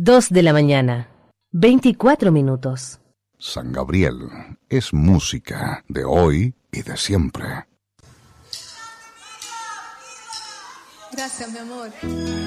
2 de la mañana, 24 minutos. San Gabriel es música de hoy y de siempre. Gracias, mi amor.